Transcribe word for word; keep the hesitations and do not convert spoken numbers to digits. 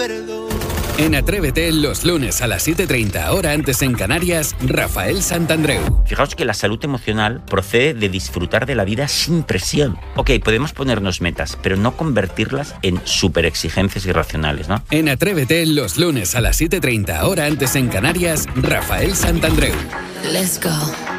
perdón. En Atrévete, los lunes a las siete y treinta, hora antes en Canarias, Rafael Santandreu. Fijaos que la salud emocional procede de disfrutar de la vida sin presión. Ok, podemos ponernos metas, pero no convertirlas en superexigencias irracionales, ¿no? En Atrévete, los lunes a las siete y treinta, hora antes en Canarias, Rafael Santandreu. Let's go.